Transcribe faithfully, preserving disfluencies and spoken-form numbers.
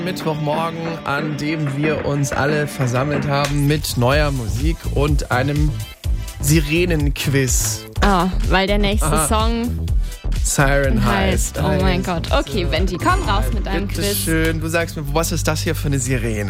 Mittwochmorgen, an dem wir uns alle versammelt haben mit neuer Musik und einem Sirenenquiz. Ah, weil der nächste Aha. Song Siren heißt. heißt. Oh mein Gott. Okay, Venti, komm raus mit deinem Bitte Quiz. schön. Du sagst mir, was ist das hier für eine Sirene?